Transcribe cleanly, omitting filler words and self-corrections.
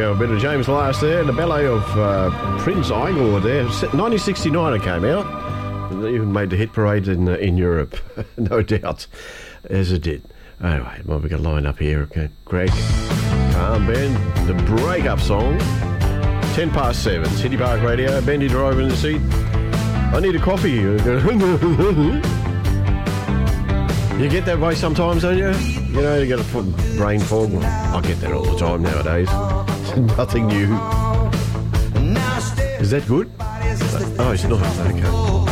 a bit of James Last there, the ballet of Prince Igor there. 1969 it came out. And they even made the hit parade in Europe, no doubt, as it did. Anyway, what have we got lined up here? Okay, Greg, Calm Ben, the breakup song. 7:10, City Park Radio, Bendy driving in the seat. I need a coffee. You get that way sometimes, don't you? You know, you get a brain fog. I get that all the time nowadays. Nothing new. Is that good? Oh, it's not. Okay.